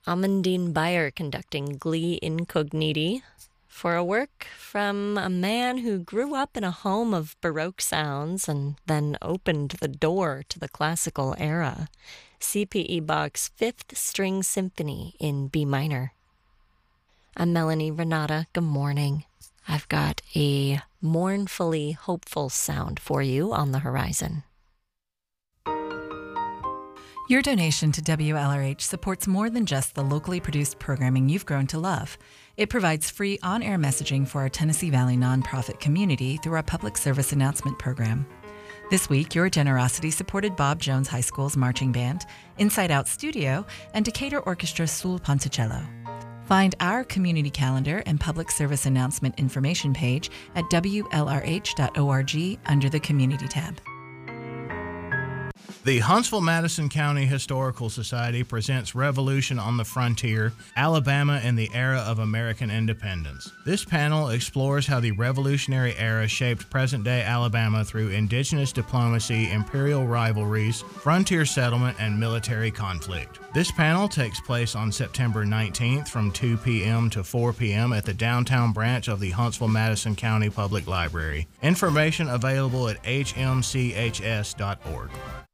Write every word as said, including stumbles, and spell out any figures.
Amandine Bayer conducting Glee Incogniti for a work from a man who grew up in a home of Baroque sounds and then opened the door to the classical era. C P E Bach's Fifth String Symphony in B minor. I'm Melanie Renata. Good morning. I've got a mournfully hopeful sound for you on the horizon. Your donation to W L R H supports more than just the locally produced programming you've grown to love. It provides free on-air messaging for our Tennessee Valley nonprofit community through our public service announcement program. This week, your generosity supported Bob Jones High School's marching band, Inside Out Studio, and Decatur Orchestra Sul Ponticello. Find our community calendar and public service announcement information page at W L R H dot org under the Community tab. The Huntsville-Madison County Historical Society presents Revolution on the Frontier, Alabama in the Era of American Independence. This panel explores how the Revolutionary era shaped present-day Alabama through indigenous diplomacy, imperial rivalries, frontier settlement, and military conflict. This panel takes place on September nineteenth from two p.m. to four p.m. at the downtown branch of the Huntsville-Madison County Public Library. Information available at H M C H S dot org.